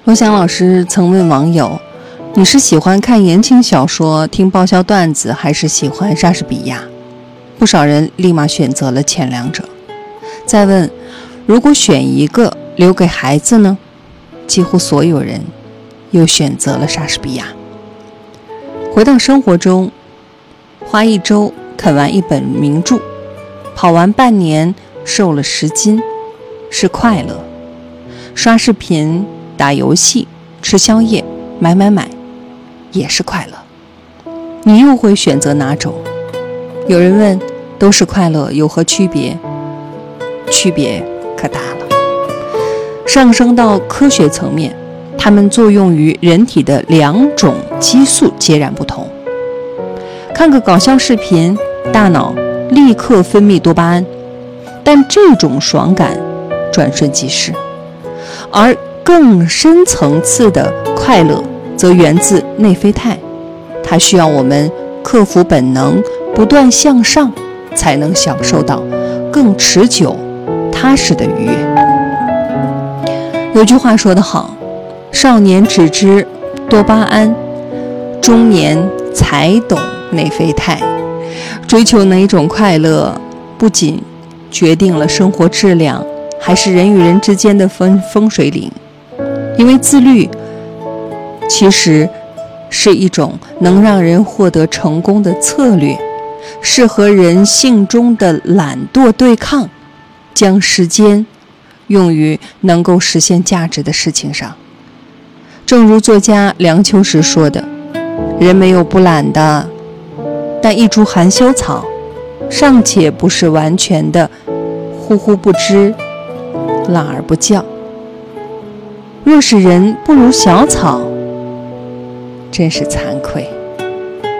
罗翔老师曾问网友，你是喜欢看言情小说、听爆笑段子，还是喜欢莎士比亚？不少人立马选择了前两者。再问，如果选一个留给孩子呢？几乎所有人又选择了莎士比亚。回到生活中，花一周啃完一本名著，跑完半年瘦了10斤，是快乐；刷视频、打游戏、吃宵夜、买，也是快乐。你又会选择哪种？有人问，都是快乐，有何区别？区别可大了。上升到科学层面，它们作用于人体的2种激素截然不同。看个搞笑视频，大脑立刻分泌多巴胺，但这种爽感转瞬即逝。而更深层次的快乐则源自内啡肽，它需要我们克服本能，不断向上，才能享受到更持久、踏实的愉悦。有句话说得好，少年只知多巴胺，中年才懂内啡肽。追求哪一种快乐，不仅决定了生活质量，还是人与人之间的风水岭。因为自律其实是一种能让人获得成功的策略，是和人性中的懒惰对抗，将时间用于能够实现价值的事情上。正如作家梁秋实说的，人没有不懒的，但一株含羞草尚且不是完全的呼呼不知，懒而不叫。若是人不如小草，真是惭愧。